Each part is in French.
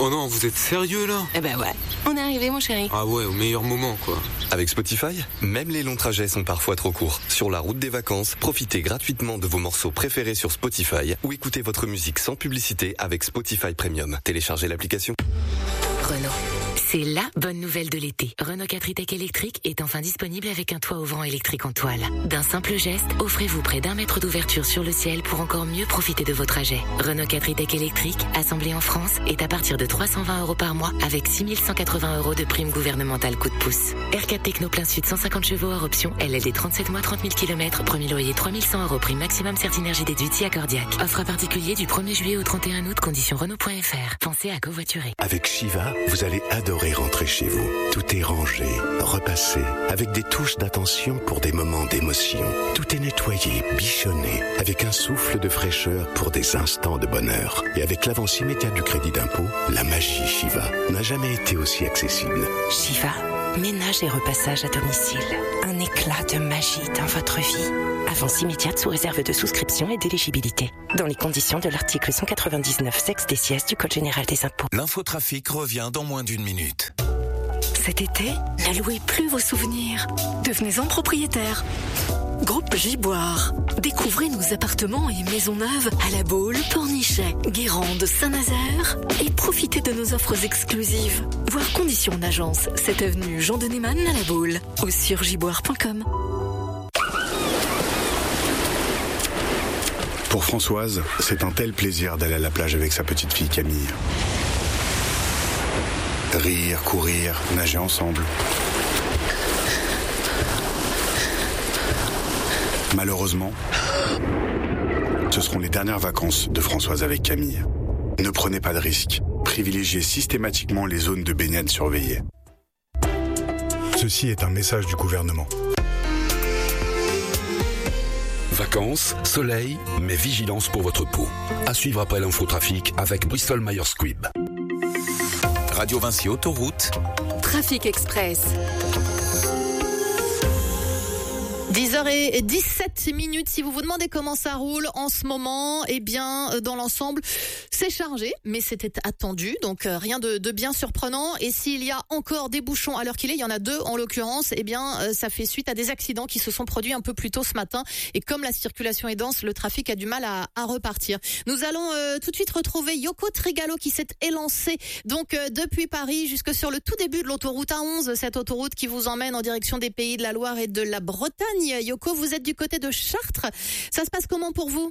Oh non, vous êtes sérieux là? Eh ben ouais, on est arrivé mon chéri. Ah ouais, au meilleur moment quoi. Avec Spotify, même les longs trajets sont parfois trop courts. Sur la route des vacances, profitez gratuitement de vos morceaux préférés sur Spotify ou écoutez votre musique sans publicité avec Spotify Premium. Téléchargez l'application. Renault. C'est la bonne nouvelle de l'été. Renault 4 e-Tech électrique est enfin disponible avec un toit ouvrant électrique en toile. D'un simple geste, offrez-vous près d'1 mètre d'ouverture sur le ciel pour encore mieux profiter de vos trajets. Renault 4 e-Tech électrique, assemblé en France, est à partir de 320 € par mois avec 6 180 € de prime gouvernementale coup de pouce. R4 Techno plein sud 150 chevaux hors option, LLD 37 mois 30 000 km, premier loyer 3100 € prime maximum Certinergie déduite si accordiaque. Offre à particulier du 1er juillet au 31 août, conditions Renault.fr. Pensez à covoiturer. Avec Shiva, vous allez adorer rentrer chez vous. Tout est rangé, repassé, avec des touches d'attention pour des moments d'émotion. Tout est nettoyé, bichonné, avec un souffle de fraîcheur pour des instants de bonheur. Et avec l'avance immédiate du crédit d'impôt, la magie Shiva n'a jamais été aussi accessible. Shiva, ménage et repassage à domicile. Un éclat de magie dans votre vie. Avance immédiate sous réserve de souscription et d'éligibilité. Dans les conditions de l'article 199 sexe des sièges du Code général des impôts. L'infotrafic revient dans moins d'1 minute. Cet été, n'allouez plus vos souvenirs. Devenez-en propriétaire. Groupe Giboire. Découvrez nos appartements et maisons neuves à La Baule, Pornichet, Guérande, Saint-Nazaire et profitez de nos offres exclusives. Voir conditions en agence, 7 avenue Jean de Neyman à La Baule ou sur giboire.com. Pour Françoise, c'est un tel plaisir d'aller à la plage avec sa petite fille Camille. Rire, courir, nager ensemble. Malheureusement, ce seront les dernières vacances de Françoise avec Camille. Ne prenez pas de risques. Privilégiez systématiquement les zones de baignade surveillées. Ceci est un message du gouvernement. Vacances, soleil, mais vigilance pour votre peau. À suivre après l'infotrafic avec Bristol Myers Squibb. Radio Vinci Autoroute. Trafic Express. 10h17. Si vous vous demandez comment ça roule en ce moment, eh bien, dans l'ensemble, c'est chargé, mais c'était attendu, donc rien de bien surprenant. Et s'il y a encore des bouchons à l'heure qu'il est, il y en a 2 en l'occurrence, eh bien, ça fait suite à des accidents qui se sont produits un peu plus tôt ce matin. Et comme la circulation est dense, le trafic a du mal à repartir. Nous allons tout de suite retrouver Yoko Trigalo qui s'est élancé donc depuis Paris jusque sur le tout début de l'autoroute A11, cette autoroute qui vous emmène en direction des Pays de la Loire et de la Bretagne. Yoko, vous êtes du côté de Chartres. Ça se passe comment pour vous ?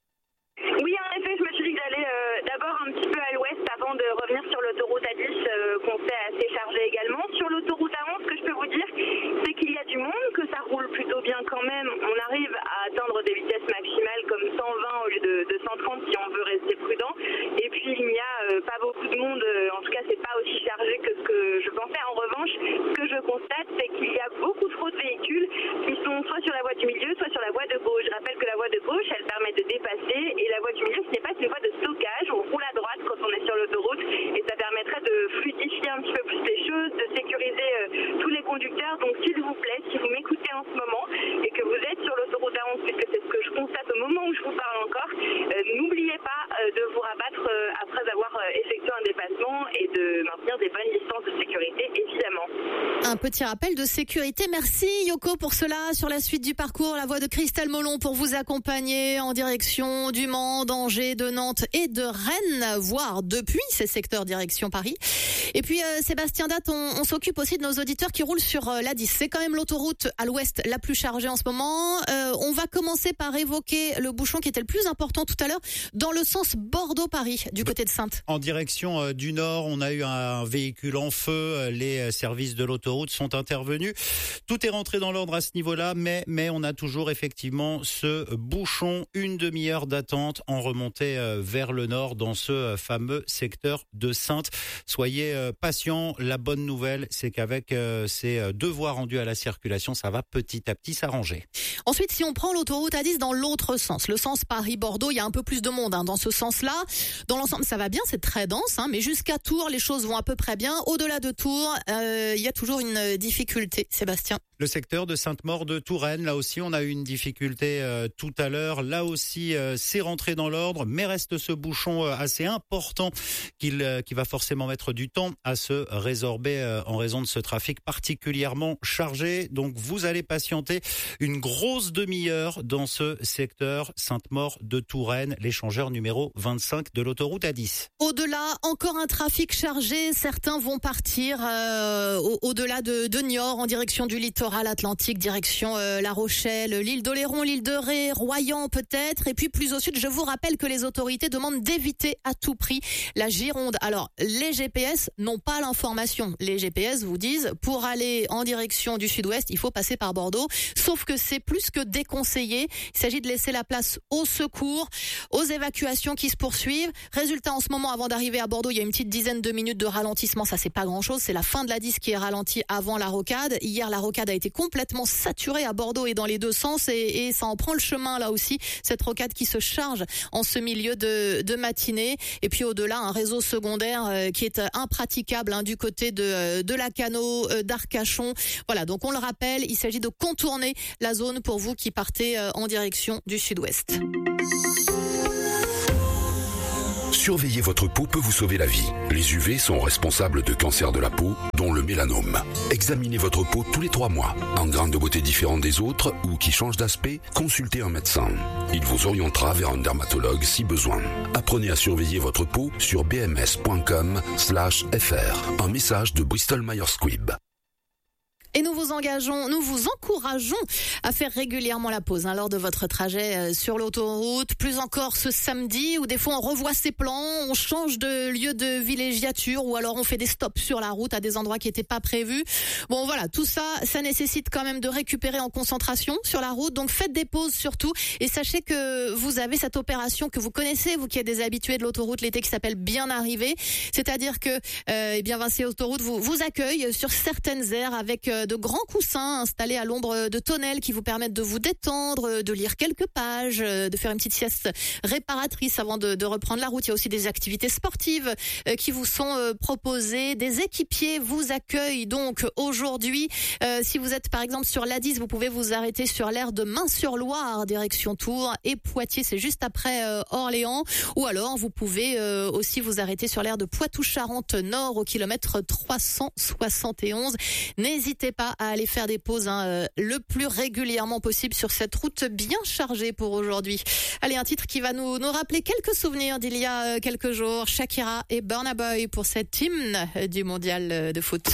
Oui, en effet, je me suis dit que j'allais d'abord un petit peu à l'ouest avant de revenir sur l'autoroute A10, qu'on sait assez chargée également. Sur l'autoroute A11, ce que je peux vous dire, c'est qu'il y a du monde, que ça roule plutôt bien quand même. On arrive à atteindre des vitesses maximales comme 120 au lieu de 130 si on veut rester prudent. Et puis, il n'y a pas beaucoup de monde, en tout cas, c'est pas aussi chargé que ce que je pensais. En revanche, ce que je constate, c'est qu'il y a beaucoup trop de véhicules qui sont soit sur la voie du milieu, soit sur la voie de gauche. Je rappelle que la voie de gauche, elle permet de dépasser, et la voie du milieu, ce n'est pas une voie de stockage. On roule à droite quand on est sur l'autoroute, et ça permettrait de fluidifier un petit peu plus les choses, de sécuriser tous les conducteurs. Donc, s'il vous plaît, si vous m'écoutez en ce moment et que vous êtes sur l'autoroute A11, puisque c'est ce que je constate au moment où je vous parle encore, n'oubliez pas de vous rabattre après avoir effectué un dépassement et de maintenir des bonnes distances de sécurité, évidemment. Un petit rappel de sécurité. Merci Yoko pour cela. Sur la suite du parcours, la voie de Christelle Molon pour vous accompagner en direction du Mans, d'Angers, de Nantes et de Rennes, voire depuis ces secteurs direction Paris. Et puis Sébastien Date, on s'occupe aussi de nos auditeurs qui roulent sur l'A10. C'est quand même l'autoroute à l'ouest la plus chargée en ce moment. On va commencer par évoquer le bouchon qui était le plus important tout à l'heure dans le sens Bordeaux-Paris, du côté de Saintes. En direction du nord, on a eu un véhicule en feu. Les services de l'autoroute sont intervenus. Tout est rentré dans l'ordre à ce niveau-là, mais on a toujours effectivement ce bouchon, une demi-heure d'attente en remontée vers le nord dans ce fameux secteur de Saintes. Soyez patients. La bonne nouvelle, c'est qu'avec ces 2 voies rendues à la circulation, ça va petit à petit s'arranger. Ensuite, si on prend l'autoroute A10 dans l'autre sens, le sens Paris-Bordeaux, il y a un peu plus de monde dans ce sens-là. Dans l'ensemble, ça va bien, c'est très dense, mais jusqu'à Tours, les choses vont à peu près bien. Au-delà de Tours, il y a toujours une difficulté, Sébastien. Le secteur de Sainte-Maure de Touraine, là aussi, on a eu une difficulté tout à l'heure. Là aussi, c'est rentré dans l'ordre, mais reste ce bouchon assez important qui va forcément mettre du temps à se résorber en raison de ce trafic particulièrement chargé. Donc, vous allez patienter une grosse demi-heure dans ce secteur Sainte-Maure de Touraine, l'échangeur numéro 25 de l'autoroute A10. Au-delà, encore un trafic chargé. Certains vont partir au-delà de Niort en direction du littoral atlantique, direction La Rochelle, l'île d'Oléron, l'île de Ré, Royan peut-être. Et puis plus au sud, je vous rappelle que les autorités demandent d'éviter à tout prix la Gironde. Alors, les GPS n'ont pas l'information. Les GPS vous disent, pour aller en direction du sud-ouest, il faut passer par Bordeaux. Sauf que c'est plus que déconseillé. Il s'agit de laisser la place aux secours, aux évacuations qui se poursuivent. Résultat, en ce moment, avant d'arriver à Bordeaux, il y a une petite dizaine de minutes de ralentissement. Ça, c'est pas grand-chose. C'est la fin de la 10 qui est ralentie avant la rocade. Hier, la rocade a été complètement saturée à Bordeaux et dans les deux sens. Et ça en prend le chemin, là aussi. Cette rocade qui se charge en ce milieu de matinée. Et puis, au-delà, un réseau secondaire qui est impraticable du côté de Lacanau, d'Arcachon. Voilà, donc on le rappelle, il s'agit de contourner la zone pour vous qui partez en direction du sud-ouest. Surveiller votre peau peut vous sauver la vie. Les UV sont responsables de cancers de la peau, dont le mélanome. Examinez votre peau tous les 3 mois. Un grain de beauté différent des autres ou qui change d'aspect, consultez un médecin. Il vous orientera vers un dermatologue si besoin. Apprenez à surveiller votre peau sur bms.com/fr. Un message de Bristol Myers Squibb. Et nous vous encourageons à faire régulièrement la pause lors de votre trajet sur l'autoroute. Plus encore ce samedi où des fois on revoit ses plans, on change de lieu de villégiature ou alors on fait des stops sur la route à des endroits qui n'étaient pas prévus. Bon voilà, tout ça nécessite quand même de récupérer en concentration sur la route. Donc faites des pauses surtout et sachez que vous avez cette opération que vous connaissez, vous qui êtes des habitués de l'autoroute l'été, qui s'appelle Bien Arrivé. C'est-à-dire que Vinci Autoroute vous accueille sur certaines aires avec de grands coussins installés à l'ombre de tonnelles qui vous permettent de vous détendre, de lire quelques pages, de faire une petite sieste réparatrice avant de reprendre la route. Il y a aussi des activités sportives qui vous sont proposées. Des équipiers vous accueillent donc aujourd'hui. Si vous êtes par exemple sur l'A10, vous pouvez vous arrêter sur l'aire de Main-sur-Loire, direction Tours, et Poitiers, c'est juste après Orléans. Ou alors vous pouvez aussi vous arrêter sur l'aire de Poitou-Charentes Nord au kilomètre 371. N'hésitez pas à aller faire des pauses le plus régulièrement possible sur cette route bien chargée pour aujourd'hui. Allez, un titre qui va nous rappeler quelques souvenirs d'il y a quelques jours. Shakira et Burna Boy pour cette hymne du mondial de foot.